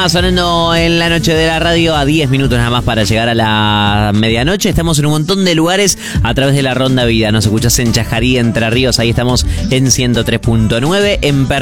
Sonando en la noche de la radio a 10 minutos nada más para llegar a la medianoche. Estamos en un montón de lugares a través de la Ronda Vida. Nos escuchás en Chajarí, Entre Ríos. Ahí estamos en 103.9. En